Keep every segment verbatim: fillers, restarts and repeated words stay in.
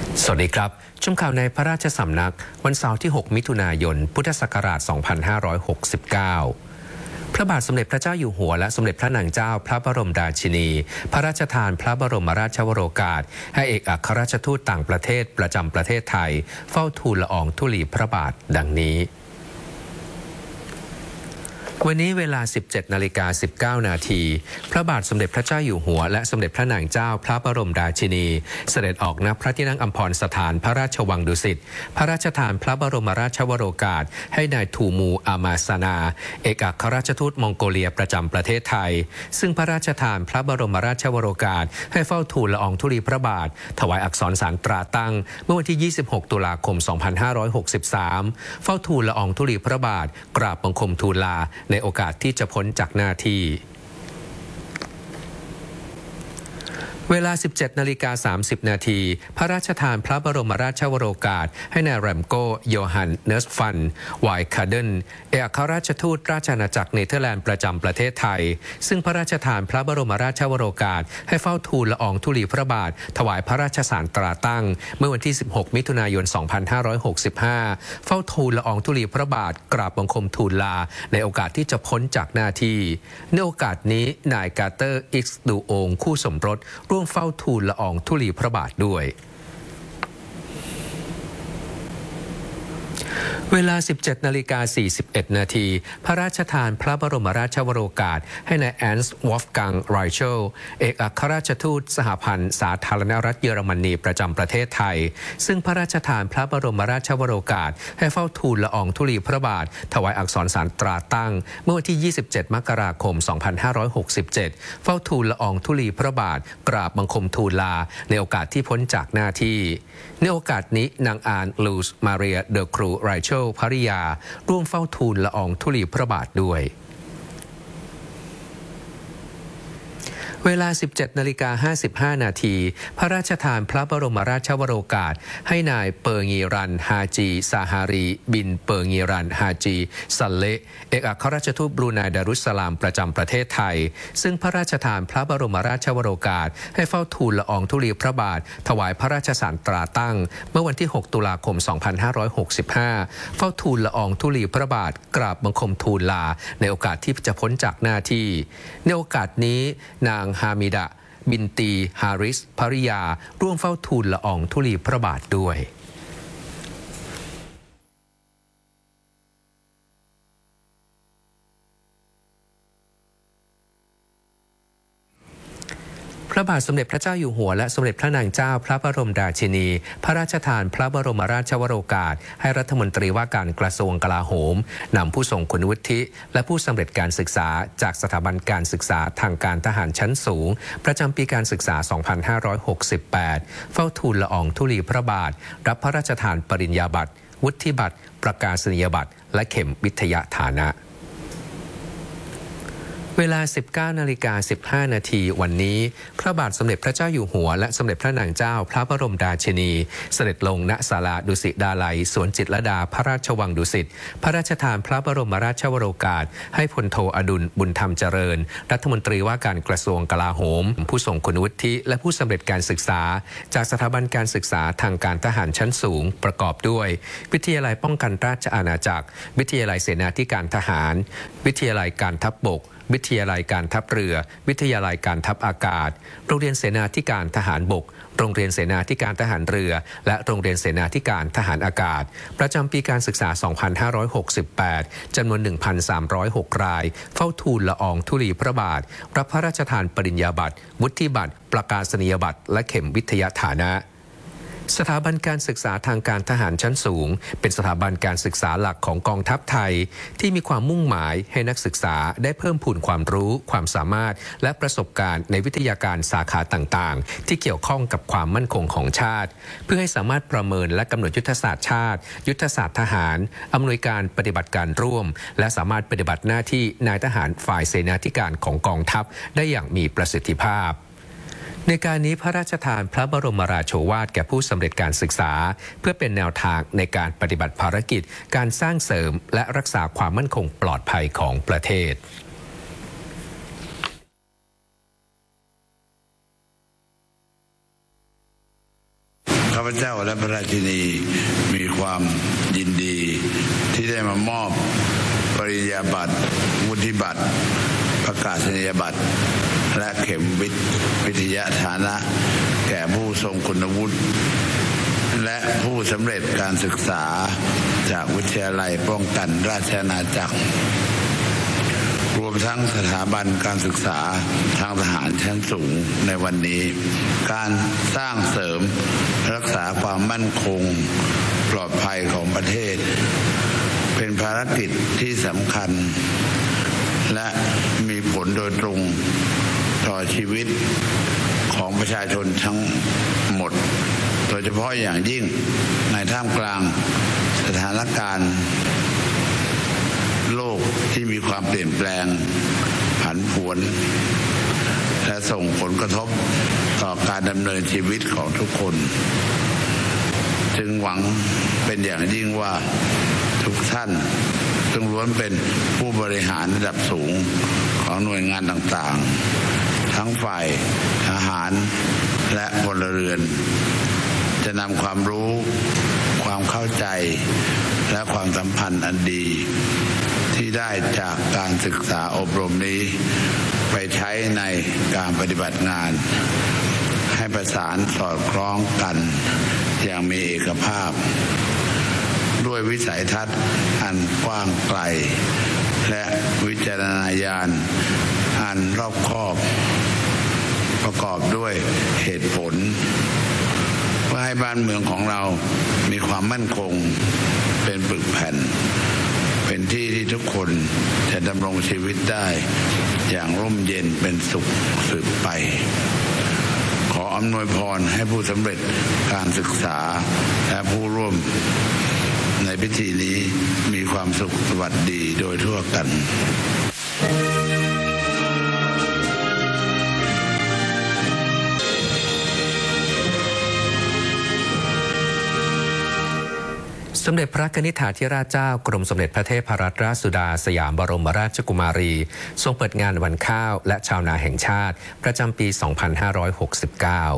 สวัสดีครับชมข่าวในพระราชสำนักวันเสาร์ที่หกมิถุนายนพุทธศักราชสองพันห้าร้อยหกสิบเก้าพระบาทสมเด็จพระเจ้าอยู่หัวและสมเด็จพระนางเจ้าพระบรมราชินีพระราชทานพระบรมราชวโรกาสให้เอกอัครราชทูตต่างประเทศประจำประเทศไทยเฝ้าทูลละอองธุลีพระบาทดังนี้วันนี้เวลา สิบเจ็ดนาฬิกาสิบเก้านาทีพระบาทสมเด็จพระเจ้าอยู่หัวและสมเด็จพระนางเจ้าพระบรมราชินีเสด็จออกณพระที่นั่งอัมพรสถานพระราชวังดุสิตพระราชทานพระบรมราชวโรกาสให้นายทูมูอามาซานาเอกอัครราชทูตมองโกเลียประจำประเทศไทยซึ่งพระราชทานพระบรมราชวโรกาสให้เฝ้าทูลละอองธุลีพระบาทถวายอักษรสารตราตั้งเมื่อวันที่ยี่สิบหกตุลาคมสองพันห้าร้อยหกสิบสามเฝ้าทูลละอองธุลีพระบาทกราบบังคมทูลลาในโอกาสที่จะพ้นจากหน้าที่เวลา สิบเจ็ดนาฬิกาสามสิบนาทีพระราชทานพระบรมราชวโรกาสให้นายแรมโกโยฮันเนสฟันไวคาเดนเอกอัครราชทูตราชอาณาจักรเนเธอร์แลนด์ประจำประเทศไทยซึ่งพระราชทานพระบรมราชวโรกาสให้เฝ้าทูลละอองธุลีพระบาทถวายพระราชสารตราตั้งเมื่อวันที่สิบหกมิถุนายนสองพันห้าร้อยหกสิบห้าเฝ้าทูลละอองธุลีพระบาทกราบบังคมทูลลาในโอกาสที่จะพ้นจากหน้าที่ในโอกาสนี้นายกาเตอร์อิกซ์ดูโองคู่สมรสร่วมเฝ้าทูลละอองธุลีพระบาทด้วยเวลา สิบเจ็ดนาฬิกาสี่สิบเอ็ดนาทีพระราชทานพระบรมราชวโรกาสให้นายแอนส์วอล์ฟกังไรเชลเอกอัครราชทูตสหพันธ์สาธารณรัฐเยอรมนีประจำประเทศไทยซึ่งพระราชทานพระบรมราชวโรกาสให้เฝ้าทูลละอองธุลีพระบาทถวายอักษรสารตราตั้งเมื่อวันที่ยี่สิบเจ็ดมกราคมสองพันห้าร้อยหกสิบเจ็ดเฝ้าทูลละอองธุลีพระบาทกราบบังคมทูลลาในโอกาสที่พ้นจากหน้าที่ในโอกาสนี้นางอานลูสมาเรียเดอครูไรเชลภริยาร่วมเฝ้าทูลละอองธุลีพระบาทด้วยเวลา สิบเจ็ดนาฬิกาห้าสิบห้านาทีพระราชทานพระบรมราชวโรกาสให้นายเปอร์งีรันฮาจีซาฮารีบินเปอร์งีรันฮาจีซัลเลเอกอัครราชทูตบรูไนดารุสสลามประจำประเทศไทยซึ่งพระราชทานพระบรมราชวโรกาสให้เฝ้าทูลละอองธุลีพระบาทถวายพระราชสารตราตั้งเมื่อวันที่หกตุลาคมสองพันห้าร้อยหกสิบห้าเฝ้าทูลละอองธุลีพระบาทกราบบังคมทูลลาในโอกาสที่จะพ้นจากหน้าที่ในโอกาสนี้นางฮามิดะบินตีฮาริสภริยาร่วมเฝ้าทูลละอองธุลีพระบาทด้วยพระบาทสมเด็จพระเจ้าอยู่หัวและสมเด็จพระนางเจ้าพระบรมราชินีพระราชทานพระบรมราชวโรกาสให้รัฐมนตรีว่าการกระทรวงกลาโหมนำผู้ทรงคุณวุฒิและผู้สำเร็จการศึกษาจากสถาบันการศึกษาทางการทหารชั้นสูงประจำปีการศึกษาสองพันห้าร้อยหกสิบแปดเฝ้าทูลละอองธุลีพระบาทรับพระราชทานปริญญาบัตรวุฒิบัตรประกาศนียบัตรและเข็มวิทยาฐานะเวลา สิบเก้านาฬิกาสิบห้านาทีวันนี้พระบาทสมเด็จพระเจ้าอยู่หัวและสมเด็จพระนางเจ้าพระบรมราชินีเสด็จลงณศาลาดุสิตดาลัยสวนจิตรลดาพระราชวังดุสิตพระราชทานพระบรมราชวโรกาสให้พลโทอดุลบุญธรรมเจริญรัฐมนตรีว่าการกระทรวงกลาโหมผู้ทรงคุณวุฒิและผู้สำเร็จการศึกษาจากสถาบันการศึกษาทางการทหารชั้นสูงประกอบด้วยวิทยาลัยป้องกันราชอาณาจักรวิทยาลัยเสนาธิการทหารวิทยาลัยการทัพบกวิทยาลัยการทัพเรือวิทยาลัยการทัพอากาศโรงเรียนเสนาธิการทหารบกโรงเรียนเสนาธิการทหารเรือและโรงเรียนเสนาธิการทหารอากาศประจำปีการศึกษาสองพันห้าร้อยหกสิบแปดจำนวน หนึ่งพันสามร้อยหก รายเฝ้าทูลละอองธุลีพระบาทรับพระราชทานปริญญาบัตรวุฒิบัตรประกาศนียบัตรและเข็มวิทยาฐานะสถาบันการศึกษาทางการทหารชั้นสูงเป็นสถาบันการศึกษาหลักของกองทัพไทยที่มีความมุ่งหมายให้นักศึกษาได้เพิ่มพูนความรู้ความสามารถและประสบการณ์ในวิทยาการสาขาต่างๆที่เกี่ยวข้องกับความมั่นคงของชาติเพื่อให้สามารถประเมินและกำหนดยุทธศาสตร์ชาติยุทธศาสตร์ทหารอำนวยการปฏิบัติการร่วมและสามารถปฏิบัติหน้าที่นายทหารฝ่ายเสนาธิการของกองทัพได้อย่างมีประสิทธิภาพในการนี้พระราชทานพระบรมราโชวาทแก่ผู้สำเร็จการศึกษาเพื่อเป็นแนวทางในการปฏิบัติภารกิจการสร้างเสริมและรักษาความมั่นคงปลอดภัยของประเทศคข้าพเจ้าและพระราชินีมีความยินดีที่ได้มามอบปริญญาบัตรวุฒิบัตรประกาศนียบัตรและเข็มวิทยาฐานะแก่ผู้ทรงคุณวุฒิและผู้สำเร็จการศึกษาจากวิทยาลัยป้องกันราชอาณาจักรรวมทั้งสถาบันการศึกษาทางทหารชั้นสูงในวันนี้การสร้างเสริมรักษาความมั่นคงปลอดภัยของประเทศเป็นภารกิจที่สำคัญและมีผลโดยตรงต่อชีวิตของประชาชนทั้งหมดโดยเฉพาะอย่างยิ่งในท่ามกลางสถานการณ์โลกที่มีความเปลี่ยนแปลงผันผวนและส่งผลกระทบต่อการดำเนินชีวิตของทุกคนจึงหวังเป็นอย่างยิ่งว่าทุกท่านต้องล้วนเป็นผู้บริหารระดับสูงของหน่วยงานต่างๆทั้งฝ่ายทหารและพลเรือนจะนำความรู้ความเข้าใจและความสัมพันธ์อันดีที่ได้จากการศึกษาอบรมนี้ไปใช้ในการปฏิบัติงานให้ประสานสอดคล้องกันอย่างมีเอกภาพด้วยวิสัยทัศน์อันกว้างไกลและวิจารณญาณอันรอบคอบประกอบด้วยเหตุผลเพื่อให้บ้านเมืองของเรามีความมั่นคงเป็นปึกแผ่นเป็นที่ที่ทุกคนจะดำรงชีวิตได้อย่างร่มเย็นเป็นสุขสืบไปขออำนวยพรให้ผู้สำเร็จการศึกษาและผู้ร่วมในพิธีนี้มีความสุขสวัสดีโดยทั่วกันสมเด็จพระกนิษฐาธิราชเจ้ากรมสมเด็จพระเทพรัตนราชสุดาสยามบรมราชกุมารีทรงเปิดงานวันข้าวและชาวนาแห่งชาติประจำปี สองพันห้าร้อยหกสิบเก้า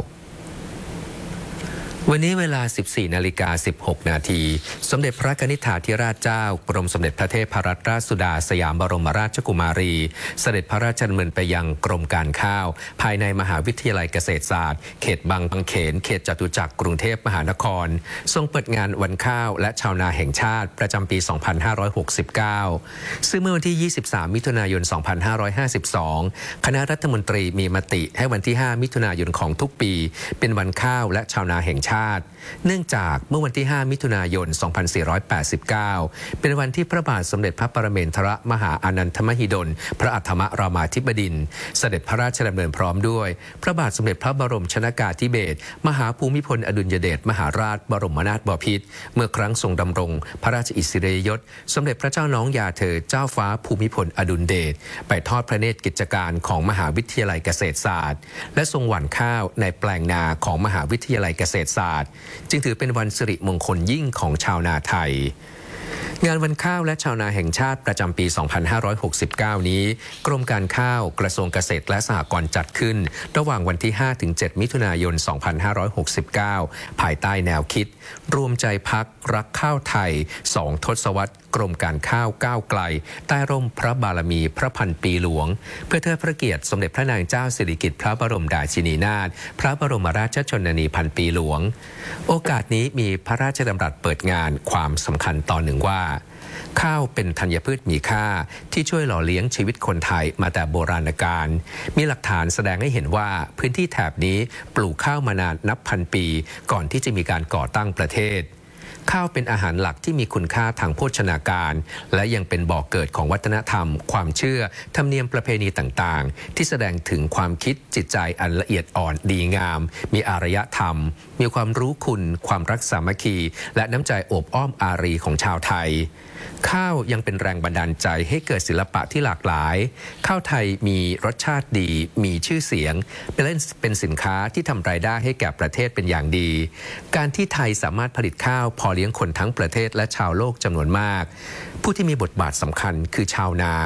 วันนี้เวลา สิบสี่นาฬิกาสิบหกนาทีสมเด็จพระกนิษฐาธิราชเจ้ากรมสมเด็จพระเทพรัตนราชสุดาสยามบรมราชกุมารีเสด็จพระราชดำเนินไปยังกรมการข้าวภายในมหาวิทยาลัยเกษตรศาสตร์เขตบางบางเขนเขตจตุจักรกรุงเทพมหานครทรงเปิดงานวันข้าวและชาวนาแห่งชาติประจำปี สองพันห้าร้อยหกสิบเก้า ซึ่งเมื่อวันที่ ยี่สิบสาม มิถุนายน สองพันห้าร้อยห้าสิบสอง คณะรัฐมนตรีมีมติให้วันที่ ห้า มิถุนายนของทุกปีเป็นวันข้าวและชาวนาแห่งชาติเนื่องจากเมื่อวันที่ ห้า มิถุนายน สองพันสี่ร้อยแปดสิบเก้า เป็นวันที่พระบาทสมเด็จพระปรเมนทรมหาอานันทมหิดลพระอัฏฐมรามาธิบดินทร์เสด็จพระราชดำเนินพร้อมด้วยพระบาทสมเด็จพระบรมชนกาธิเบศรมหาภูมิพลอดุลยเดชมหาราชบรมนาถบพิตรเมื่อครั้งทรงดำรงพระราชอิสริยยศสมเด็จพระเจ้าน้องยาเธอเจ้าฟ้าภูมิพลอดุลเดชไปทอดพระเนตรกิจการของมหาวิทยาลัยเกษตรศาสตร์และทรงหว่านข้าวในแปลงนาของมหาวิทยาลัยเกษตรศาสตร์จึงถือเป็นวันสิริมงคลยิ่งของชาวนาไทยงานวันข้าวและชาวนาแห่งชาติประจำปี สองพันห้าร้อยหกสิบเก้า นี้กรมการข้าวกระทรวงเกษตรและสหกรณ์จัดขึ้นระหว่างวันที่ ห้าถึงเจ็ด มิถุนายน สองพันห้าร้อยหกสิบเก้า ภายใต้แนวคิดรวมใจพักรักข้าวไทยสองทศวรรษกรมการข้าวก้าวไกลใต้ร่มพระบารมีพระพันปีหลวงเพื่อเทิดพระเกียรติสมเด็จพระนางเจ้าสิริกิติ์พระบรมราชินีนาถพระบรมราชชนนีพันปีหลวงโอกาสนี้มีพระราชดำรัสเปิดงานความสำคัญตอนหนึ่งว่าข้าวเป็นธัญพืชมีค่าที่ช่วยหล่อเลี้ยงชีวิตคนไทยมาแต่โบราณกาลมีหลักฐานแสดงให้เห็นว่าพื้นที่แถบนี้ปลูกข้าวมานานนับพันปีก่อนที่จะมีการก่อตั้งประเทศข้าวเป็นอาหารหลักที่มีคุณค่าทางโภชนาการและยังเป็นบ่อกเกิดของวัฒนธรรมความเชื่อธรรมเนียมประเพณีต่างๆที่แสดงถึงความคิดจิตใจอันละเอียดอ่อนดีงามมีอารยธรรมมีความรู้คุณความรักสามัคคีและน้ำใจโอบอ้อมอารีของชาวไทยข้าวยังเป็นแรงบันดาลใจให้เกิดศิลปะที่หลากหลายข้าวไทยมีรสชาติดีมีชื่อเสียงเป็นสินค้าที่ทำรายได้ให้แก่ประเทศเป็นอย่างดีการที่ไทยสามารถผลิตข้าวพอเลี้ยงคนทั้งประเทศและชาวโลกจำนวนมากผู้ที่มีบทบาทสำคัญคือชาวนา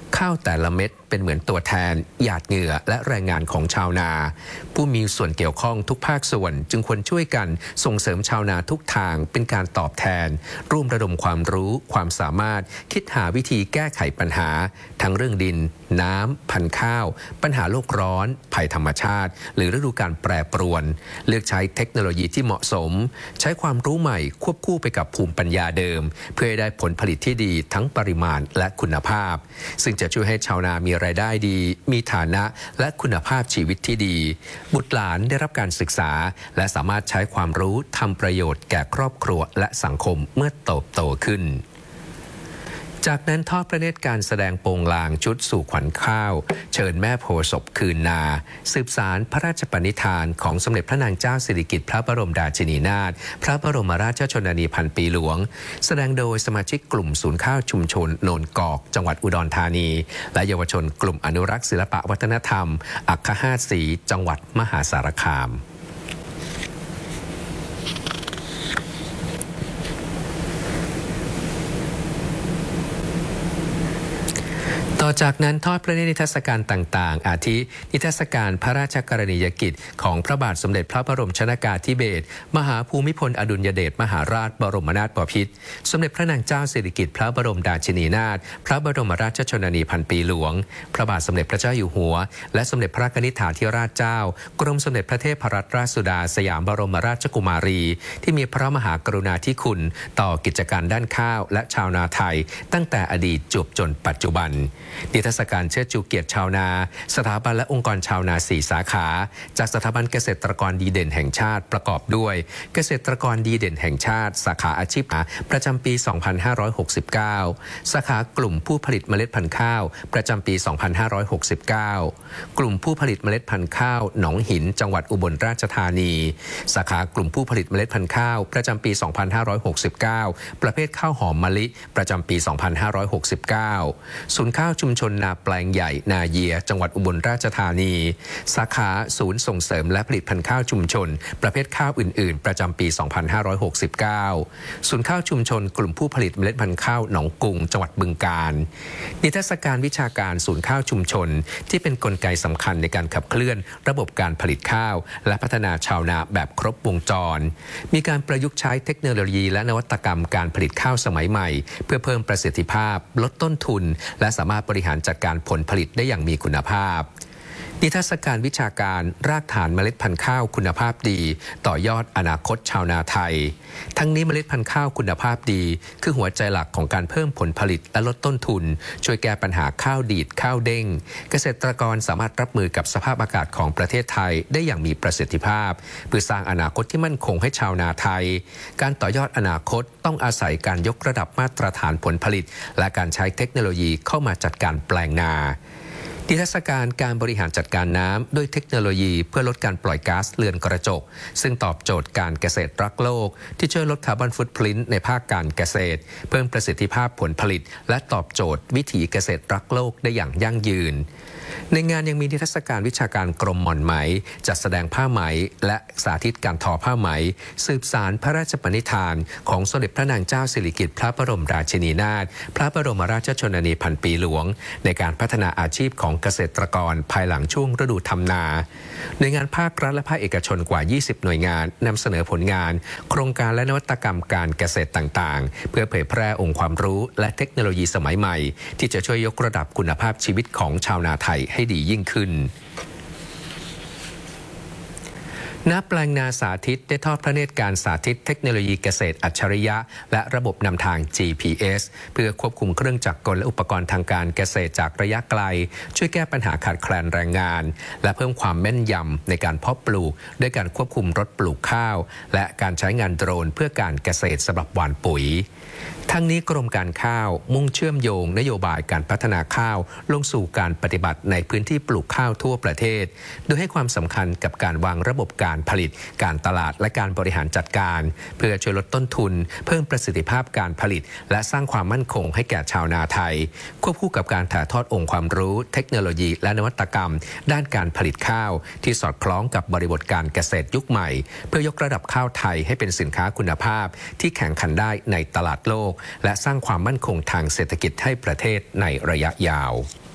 ข้าวแต่ละเม็ดเป็นเหมือนตัวแทนหยาดเหงื่อและแรงงานของชาวนาผู้มีส่วนเกี่ยวข้องทุกภาคส่วนจึงควรช่วยกันส่งเสริมชาวนาทุกทางเป็นการตอบแทนร่วมระดมความรู้ความสามารถคิดหาวิธีแก้ไขปัญหาทั้งเรื่องดินน้ำพันธุ์ข้าวปัญหาโลกร้อนภัยธรรมชาติหรือฤดูกาลแปรปรวนเลือกใช้เทคโนโลยีที่เหมาะสมใช้ความรู้ใหม่ควบคู่ไปกับภูมิปัญญาเดิมเพื่อให้ได้ผลผลิตที่ดีทั้งปริมาณและคุณภาพซึ่งจะช่วยให้ชาวนามีรายได้ดีมีฐานะและคุณภาพชีวิตที่ดีบุตรหลานได้รับการศึกษาและสามารถใช้ความรู้ทำประโยชน์แก่ครอบครัวและสังคมเมื่อโตโตขึ้นจากนั้นทอดพระเนตรการแสดงโปงลางชุดสู่ขวัญข้าวเชิญแม่โพธิ์ศพคืนนาสืบสารพระราชปณิธานของสมเด็จพระนางเจ้าสิริกิติ์พระบรมราชินีนาถพระบรมราชชนนีพันปีหลวงแสดงโดยสมาชิกกลุ่มศูนย์ข้าวชุมชนโนนกอกจังหวัดอุดรธานีและเยาวชนกลุ่มอนุรักษ์ศิลปวัฒนธรรมอัคคหาฏศรีจังหวัดมหาสารคามต่อจากนั้นทอดพระเนตรนิทรรศการต่างๆอาทินิทรรศการพระราชกรณียกิจของพระบาทสมเด็จพระบรมชนกาธิเบศรมหาภูมิพลอดุลยเดชมหาราชบรมนาถบพิตรสมเด็จพระนางเจ้าสิริกิติ์พระบรมราชินีนาถพระบรมราชชนนีพันปีหลวงพระบาทสมเด็จพระเจ้าอยู่หัวและสมเด็จพระกนิษฐาธิราชเจ้ากรมสมเด็จพระเทพรัตนราชสุดาสยามบรมราชกุมารีที่มีพระมหากรุณาธิคุณต่อกิจการด้านข้าวและชาวนาไทยตั้งแต่อดีตจวบจนปัจจุบันนิทรรศการเชิดชูเกียรติชาวนาสถาบันและองค์กรชาวนาสี่สาขาจากสถาบันเกษตรกรดีเด่นแห่งชาติประกอบด้วยเกษตรกรดีเด่นแห่งชาติสาขาอาชีพประจำปี สองพันห้าร้อยหกสิบเก้า สาขากลุ่มผู้ผลิตเมล็ดพันธุ์ข้าวประจำปี สองพันห้าร้อยหกสิบเก้า กลุ่มผู้ผลิตเมล็ดพันธุ์ข้าวหนองหินจังหวัดอุบลราชธานีสาขากลุ่มผู้ผลิตเมล็ดพันธุ์ข้าวประจำปี สองพันห้าร้อยหกสิบเก้า ประเภทข้าวหอมมะลิประจำปี สองพันห้าร้อยหกสิบเก้า ศูนย์ข้าวชุมชนนาแปลงใหญ่นาเยียจังหวัดอุบลราชธานีสาขาศูนย์ส่งเสริมและผลิตพันธุ์ข้าวชุมชนประเภทข้าวอื่นๆประจำปี สองพันห้าร้อยหกสิบเก้า ศูนย์ข้าวชุมชนกลุ่มผู้ผลิตเมล็ดพันธุ์ข้าวหนองกุงจังหวัดบึงกาฬนิทรรศการวิชาการศูนย์ข้าวชุมชนที่เป็นกลไกสำคัญในการขับเคลื่อนระบบการผลิตข้าวและพัฒนาชาวนาแบบครบวงจรมีการประยุกต์ใช้เทคโนโลยีและนวัตกรรมการผลิตข้าวสมัยใหม่เพื่อเพิ่มประสิทธิภาพลดต้นทุนและสามารถบริหารจัดการผลผลิตได้อย่างมีคุณภาพนิทรรศการวิชาการรากฐานเมล็ดพันธุ์ข้าวคุณภาพดีต่อยอดอนาคตชาวนาไทยทั้งนี้เมล็ดพันธุ์ข้าวคุณภาพดีคือหัวใจหลักของการเพิ่มผลผลิตและลดต้นทุนช่วยแก้ปัญหาข้าวดีดข้าวเด้งเกษตรกรสามารถรับมือกับสภาพอากาศของประเทศไทยได้อย่างมีประสิทธิภาพเพื่อสร้างอนาคตที่มั่นคงให้ชาวนาไทยการต่อยอดอนาคตต้องอาศัยการยกระดับมาตรฐานผลผลิตและการใช้เทคโนโลยีเข้ามาจัดการแปลงนานิทรรศการการบริหารจัดการน้ำด้วยเทคโนโลยีเพื่อลดการปล่อยก๊าซเรือนกระจกซึ่งตอบโจทย์การเกษตรรักโลกที่ช่วยลดคาร์บอนฟุตพริ้นท์ในภาคการเกษตรเพิ่มประสิทธิภาพผลผลิตและตอบโจทย์วิถีเกษตรรักโลกได้อย่างยั่งยืนในงานยังมีนิทรรศการวิชาการกรมหม่อนไหมจัดแสดงผ้าไหมและสาธิตการทอผ้าไหมสืบสารพระราชปณิธานของสมเด็จพระนางเจ้าสิริกิติ์พระบรมราชินีนาถพระบรมราชชนนีพันปีหลวงในการพัฒนาอาชีพของเกษตรกรภายหลังช่วงฤดูทำนาหน่วยงานภาครัฐและภาคเอกชนกว่ายี่สิบหน่วยงานนำเสนอผลงานโครงการและนวัตกรรมการเกษตรต่างๆเพื่อเผยแพร่องค์ความรู้และเทคโนโลยีสมัยใหม่ที่จะช่วยยกระดับคุณภาพชีวิตของชาวนาไทยให้ดียิ่งขึ้นณ แปลงนาสาธิตได้ทอดพระเนตรการสาธิตเทคโนโลยีเกษตรอัจฉริยะและระบบนำทาง จี พี เอส เพื่อควบคุมเครื่องจักรกลและอุปกรณ์ทางการเกษตรจากระยะไกลช่วยแก้ปัญหาขาดแคลนแรงงานและเพิ่มความแม่นยำในการเพาะปลูกด้วยการควบคุมรถปลูกข้าวและการใช้งานโดรนเพื่อการเกษตรสำหรับหว่านปุ๋ยทั้งนี้กรมการข้าวมุ่งเชื่อมโยงนโยบายการพัฒนาข้าวลงสู่การปฏิบัติในพื้นที่ปลูกข้าวทั่วประเทศโดยให้ความสำคัญกับการวางระบบการผลิตการตลาดและการบริหารจัดการเพื่อช่วยลดต้นทุนเพิ่มประสิทธิภาพการผลิตและสร้างความมั่นคงให้แก่ชาวนาไทยควบคู่กับการถ่ายทอดองค์ความรู้เทคโนโลยีและนวัตกรรมด้านการผลิตข้าวที่สอดคล้องกับบริบทการเกษตรยุคใหม่เพื่อยกระดับข้าวไทยให้เป็นสินค้าคุณภาพที่แข่งขันได้ในตลาดโลกและสร้างความมั่นคงทางเศรษฐกิจให้ประเทศในระยะยาว